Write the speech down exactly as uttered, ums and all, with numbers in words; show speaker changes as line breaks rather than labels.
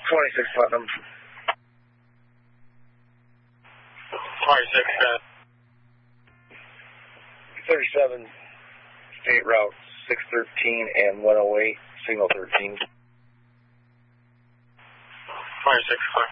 twenty-six Putnam.
twenty-six, uh,
thirty-seven State Route six thirteen and one oh eight, signal thirteen.
twenty-six, clear.